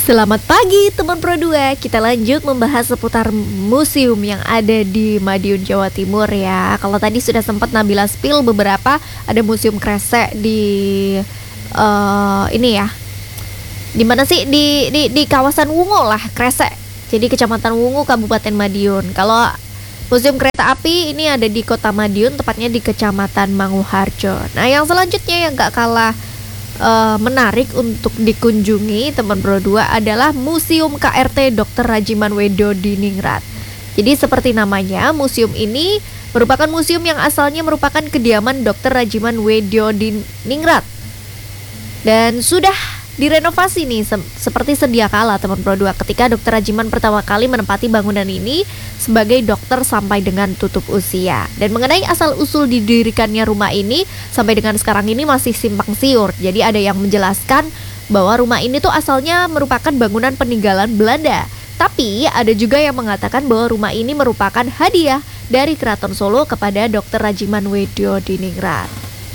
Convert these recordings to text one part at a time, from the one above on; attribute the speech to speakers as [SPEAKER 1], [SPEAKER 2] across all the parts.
[SPEAKER 1] Selamat pagi teman Pro 2. Kita lanjut membahas seputar museum yang ada di Madiun, Jawa Timur ya. Kalau tadi sudah sempat Nabila spill beberapa, ada museum kresek di ini ya. Di mana sih di kawasan Wungu lah, Kresek. Jadi Kecamatan Wungu, Kabupaten Madiun. Kalau Museum Kereta Api ini ada di Kota Madiun, tepatnya di Kecamatan Manguharjo. Nah, yang selanjutnya yang gak kalah menarik untuk dikunjungi teman Pro 2 adalah Museum KRT Dr. Rajiman Wedo di Ningrat. Jadi seperti namanya, museum ini merupakan museum yang asalnya merupakan kediaman Dr. Rajiman Wedo di Ningrat. Dan sudah direnovasi nih seperti sedia kala teman Pro 2 ketika Dr. Rajiman pertama kali menempati bangunan ini sebagai dokter sampai dengan tutup usia. Dan mengenai asal-usul didirikannya rumah ini sampai dengan sekarang ini masih simpang siur. Jadi ada yang menjelaskan bahwa rumah ini tuh asalnya merupakan bangunan peninggalan Belanda. Tapi ada juga yang mengatakan bahwa rumah ini merupakan hadiah dari Keraton Solo kepada Dr. Rajiman Wedo di Ningrat.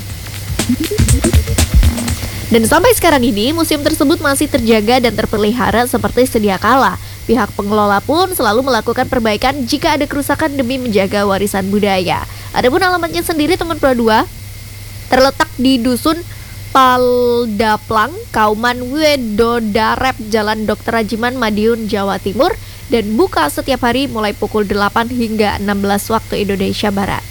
[SPEAKER 1] Dan sampai sekarang ini, museum tersebut masih terjaga dan terpelihara seperti sedia kala. Pihak pengelola pun selalu melakukan perbaikan jika ada kerusakan demi menjaga warisan budaya. Adapun alamatnya sendiri teman Pro 2, terletak di Dusun Paldaplang, Kauman Wedodarep, Jalan Dr. Rajiman, Madiun, Jawa Timur, dan buka setiap hari mulai pukul 8 hingga 16 waktu Indonesia Barat.